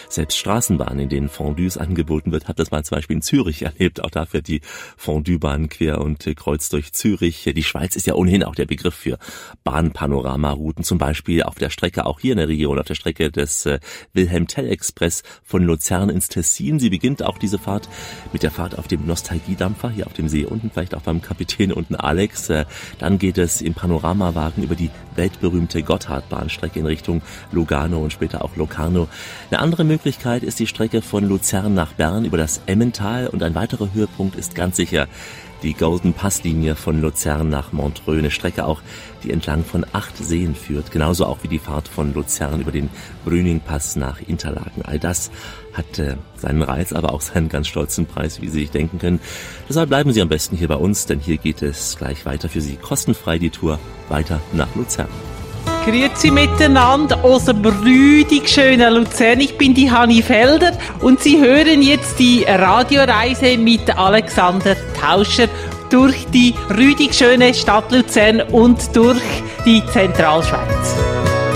selbst Straßenbahnen, in denen Fondues angeboten wird. Habe das mal zum Beispiel in Zürich erlebt. Auch da fährt die Fondue-Bahn quer und kreuzt durch Zürich. Die Schweiz ist ja ohnehin auch der Begriff für Bahnpanoramarouten, zum Beispiel auf der Strecke, auch hier in der Region, auf der Strecke des Wilhelm-Tell-Express von Luzern ins Tessin. Sie beginnt auch diese Fahrt mit der Fahrt auf dem Nostalgiedampfer, hier auf dem See unten, vielleicht auch beim Kapitän unten Alex. Dann geht es im Panoramawagen über die weltberühmte Gotthardbahnstrecke in Richtung Lugano und später auch Locarno. Eine andere Möglichkeit ist die Strecke von Luzern nach Bern über das Emmental und ein weiterer Höhepunkt ist ganz sicher die Golden Pass-Linie von Luzern nach Montreux, eine Strecke auch, die entlang von 8 Seen führt, genauso auch wie die Fahrt von Luzern über den Brüning-Pass nach Interlaken. All das hat seinen Reiz, aber auch seinen ganz stolzen Preis, wie Sie sich denken können. Deshalb bleiben Sie am besten hier bei uns, denn hier geht es gleich weiter für Sie kostenfrei die Tour weiter nach Luzern. Grüezi miteinander aus dem rüdig schönen Luzern. Ich bin die Hanni Felder und Sie hören jetzt die Radioreise mit Alexander Tauscher durch die rüdig schöne Stadt Luzern und durch die Zentralschweiz.